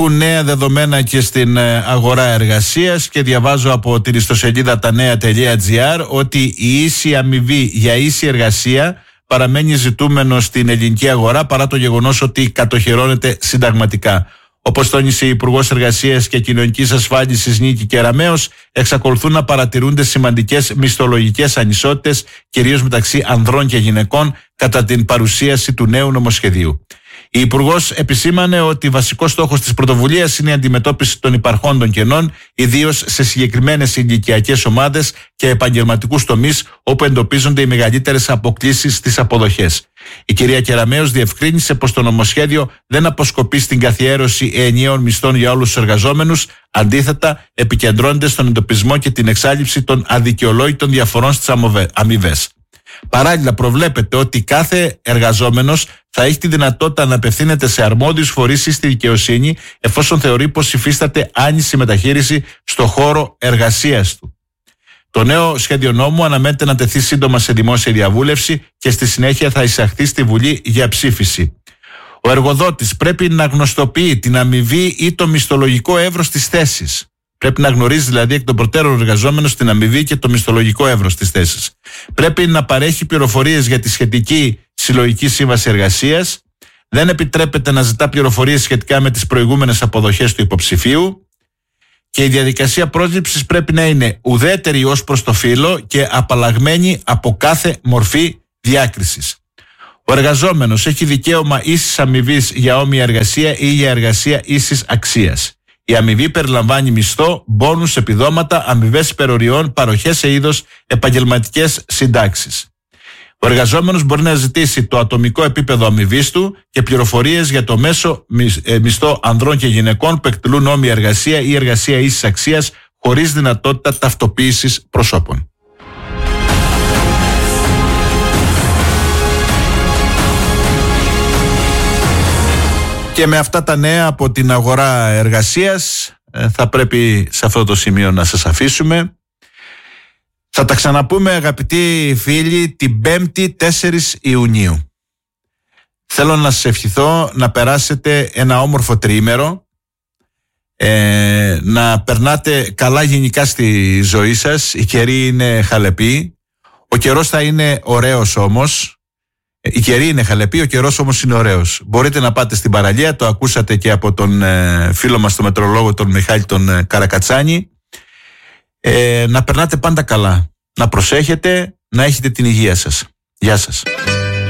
Νέα δεδομένα και στην αγορά εργασίας και διαβάζω από την ιστοσελίδα tanea.gr ότι η ίση αμοιβή για ίση εργασία παραμένει ζητούμενο στην ελληνική αγορά παρά το γεγονός ότι κατοχυρώνεται συνταγματικά. Όπως τόνισε η Υπουργός Εργασίας και Κοινωνικής Ασφάλισης Νίκη Κεραμέως, εξακολουθούν να παρατηρούνται σημαντικές μισθολογικές ανισότητες, κυρίως μεταξύ ανδρών και γυναικών, κατά την παρουσίαση του νέου νομοσχεδίου. Η Υπουργός επισήμανε ότι βασικός στόχος της πρωτοβουλίας είναι η αντιμετώπιση των υπαρχόντων κενών, ιδίως σε συγκεκριμένες ηλικιακές ομάδες και επαγγελματικούς τομείς, όπου εντοπίζονται οι μεγαλύτερες αποκλίσεις στις αποδοχές. Η κυρία Κεραμέως διευκρίνησε πως το νομοσχέδιο δεν αποσκοπεί στην καθιέρωση ενιαίων μισθών για όλους τους εργαζόμενους, αντίθετα, επικεντρώνεται στον εντοπισμό και την εξάλειψη των αδικαιολόγητων διαφορών στις αμοιβές. Παράλληλα, προβλέπεται ότι κάθε εργαζόμενος θα έχει τη δυνατότητα να απευθύνεται σε αρμόδιους φορείς ή στη δικαιοσύνη, εφόσον θεωρεί πως υφίσταται άνηση μεταχείριση στο χώρο εργασίας του. Το νέο σχέδιο νόμου αναμένεται να τεθεί σύντομα σε δημόσια διαβούλευση και στη συνέχεια θα εισαχθεί στη Βουλή για ψήφιση. Ο εργοδότης πρέπει να γνωστοποιεί την αμοιβή ή το μισθολογικό εύρος της θέσης. Πρέπει να γνωρίζει δηλαδή εκ των προτέρων ο εργαζόμενος την αμοιβή και το μισθολογικό εύρος της θέσης. Πρέπει να παρέχει πληροφορίες για τη σχετική συλλογική σύμβαση εργασίας. Δεν επιτρέπεται να ζητά πληροφορίες σχετικά με τις προηγούμενες αποδοχές του υποψηφίου. Και η διαδικασία πρόσληψης πρέπει να είναι ουδέτερη ως προς το φύλο και απαλλαγμένη από κάθε μορφή διάκρισης. Ο εργαζόμενος έχει δικαίωμα ίσης αμοιβής για όμοια εργασία ή για εργασία ίσης αξίας. Η αμοιβή περιλαμβάνει μισθό, μπόνους, επιδόματα, αμοιβές υπεροριών, παροχές σε είδος, επαγγελματικές συντάξεις. Ο εργαζόμενος μπορεί να ζητήσει το ατομικό επίπεδο αμοιβής του και πληροφορίες για το μέσο μισθό ανδρών και γυναικών που εκτελούν όμοια εργασία ή εργασία ίσης αξίας χωρίς δυνατότητα ταυτοποίησης προσώπων. Και με αυτά τα νέα από την αγορά εργασίας θα πρέπει σε αυτό το σημείο να σας αφήσουμε. Θα τα ξαναπούμε, αγαπητοί φίλοι, την 5η 4 Ιουνίου. Θέλω να σας ευχηθώ να περάσετε ένα όμορφο τριήμερο, να περνάτε καλά γενικά στη ζωή σας. Η καιρή είναι χαλεπή, ο καιρός θα είναι ωραίος όμως. Η καιρή είναι χαλεπή, ο καιρός όμως είναι ωραίος. Μπορείτε να πάτε στην παραλία, το ακούσατε και από τον φίλο μας τον μετρολόγο, τον Μιχάλη τον Καρακατσάνη. Να περνάτε πάντα καλά, να προσέχετε, να έχετε την υγεία σας. Γεια σας.